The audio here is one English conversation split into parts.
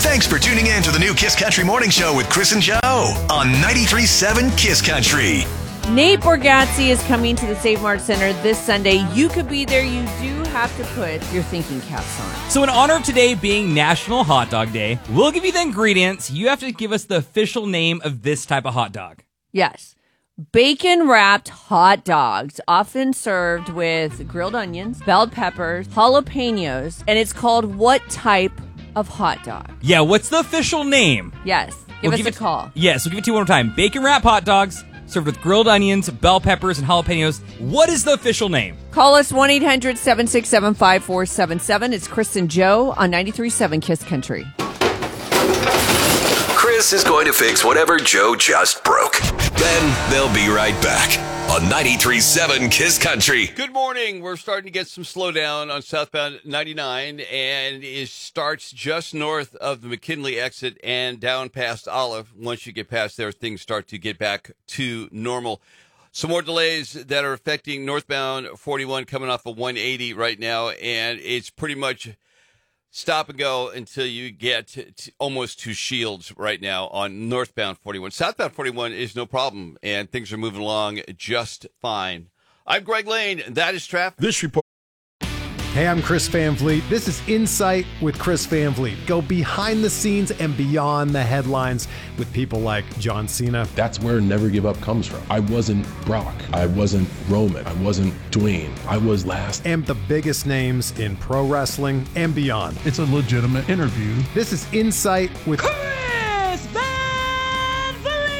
Thanks for tuning in to the new Kiss Country Morning Show with Chris and Joe on 93.7 Kiss Country. Nate Bargatze is coming to the Save Mart Center this Sunday. You could be there. You do have to put your thinking caps on. So in honor of today being National Hot Dog Day, we'll give you the ingredients. You have to give us the official name of this type of hot dog. Yes. Bacon-wrapped hot dogs, often served with grilled onions, bell peppers, jalapenos, and it's called what type of hot dog? Yeah, what's the official name? Yes. Give us a call. Yes, we'll give it to you one more time. Bacon-wrapped hot dogs, served with grilled onions, bell peppers, and jalapenos. What is the official name? Call us 1-800-767-5477. It's Chris and Joe on 93.7 Kiss Country. Chris is going to fix whatever Joe just broke. Then they'll be right back on 93.7 Kiss Country. Good morning. We're starting to get some slowdown on southbound 99, and it starts just north of the McKinley exit and down past Olive. Once you get past there, things start to get back to normal. Some more delays that are affecting northbound 41 coming off of 180 right now, and it's pretty much stop and go until you get almost to Shields right now on northbound 41. Southbound 41 is no problem, and things are moving along just fine. I'm Greg Lane, and that is traffic. This report. Hey, I'm Chris Van Vliet. This is Insight with Chris Van Vliet. Go behind the scenes and beyond the headlines with people like John Cena. That's where Never Give Up comes from. I wasn't Brock. I wasn't Roman. I wasn't Dwayne. I was last. And the biggest names in pro wrestling and beyond. It's a legitimate interview. This is Insight with Chris Van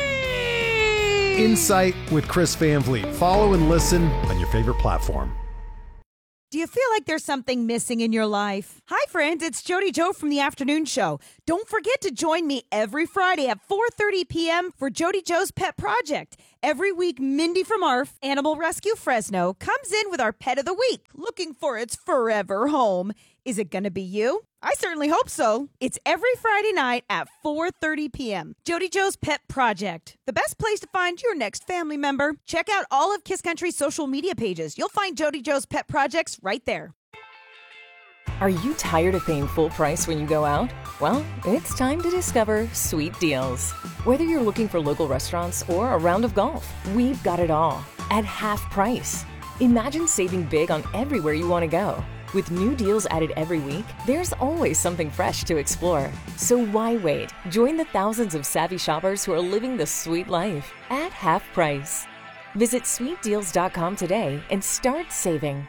Vliet! Insight with Chris Van Vliet. Follow and listen on your favorite platform. Do you feel like there's something missing in your life? Hi, friends. It's Jody Joe from the Afternoon Show. Don't forget to join me every Friday at 4:30 p.m. for Jody Joe's Pet Project. Every week, Mindy from ARF, Animal Rescue Fresno, comes in with our Pet of the Week, looking for its forever home. Is it going to be you? I certainly hope so. It's every Friday night at 4:30 p.m. Jody Joe's Pet Project, the best place to find your next family member. Check out all of Kiss Country's social media pages. You'll find Jody Joe's Pet Projects right there. Are you tired of paying full price when you go out? Well, it's time to discover Sweet Deals. Whether you're looking for local restaurants or a round of golf, we've got it all at half price. Imagine saving big on everywhere you want to go. With new deals added every week, there's always something fresh to explore. So why wait? Join the thousands of savvy shoppers who are living the sweet life at half price. Visit sweetdeals.com today and start saving.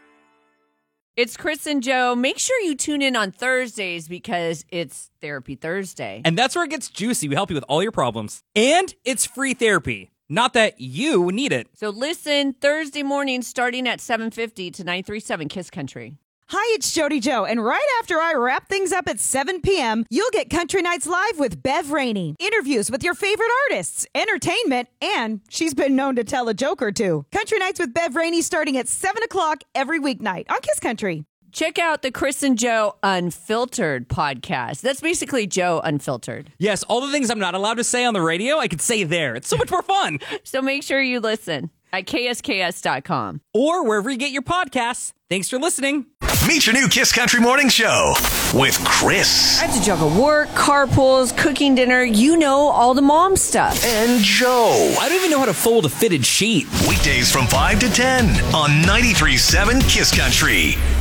It's Chris and Joe. Make sure you tune in on Thursdays because it's Therapy Thursday. And that's where it gets juicy. We help you with all your problems. And it's free therapy. Not that you need it. So listen Thursday morning starting at 7:50 to 93.7 Kiss Country. Hi, it's Jody Joe, and right after I wrap things up at 7 p.m., you'll get Country Nights Live with Bev Rainey. Interviews with your favorite artists, entertainment, and she's been known to tell a joke or two. Country Nights with Bev Rainey starting at 7 o'clock every weeknight on Kiss Country. Check out the Chris and Joe Unfiltered podcast. That's basically Joe Unfiltered. Yes, all the things I'm not allowed to say on the radio, I could say there. It's so much more fun. So make sure you listen at ksks.com. Or wherever you get your podcasts. Thanks for listening. Meet your new Kiss Country Morning Show with Chris. I have to juggle work, carpools, cooking dinner, you know, all the mom stuff. And Joe. I don't even know how to fold a fitted sheet. Weekdays from 5 to 10 on 93.7 Kiss Country.